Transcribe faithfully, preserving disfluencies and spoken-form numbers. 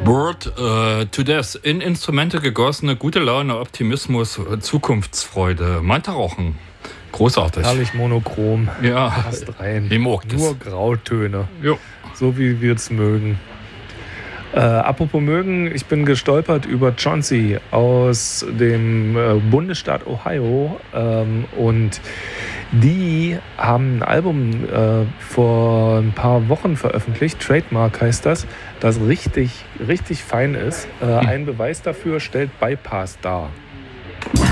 Bored uh, to Death. In Instrumente gegossene, gute Laune, Optimismus, Zukunftsfreude. Mantarochen. Großartig. Herrlich monochrom. Ja. Passt rein. Nur Grautöne. Jo. So wie wir es mögen. Äh, apropos mögen, ich bin gestolpert über Chauncey aus dem äh, Bundesstaat Ohio ähm, und die haben ein Album äh, vor ein paar Wochen veröffentlicht, Trademark heißt das, das richtig, richtig fein ist. Äh, hm. Ein Beweis dafür stellt Bypass dar.